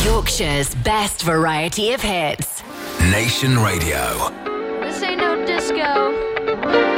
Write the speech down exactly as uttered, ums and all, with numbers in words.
Yorkshire's best variety of hits. Nation Radio. This ain't no disco.